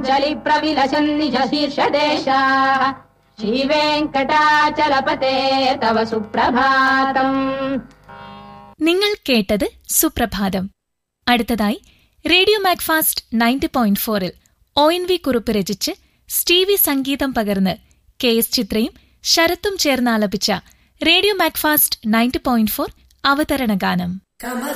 ചലിപ്രവിലസന്നിജ ശീർഷദേശാഃ ശ്രീവേങ്കടാചലപതേ തവ സുപ്രഭാതം. നിങ്ങൾ കേട്ടത് സുപ്രഭാതം. അടുത്തതായി റേഡിയോ മാക്ഫാസ്റ്റ് 90.4-ൽ ONV കുറുപ്പ് രചിച്ച് സ്റ്റീവി സംഗീതം പകർന്ന് KS ചിത്രയും ശരത്തും ചേർന്ന് ആലപിച്ച റേഡിയോ മാക്ഫാസ്റ്റ് 90.4 അവതരണ ഗാനം.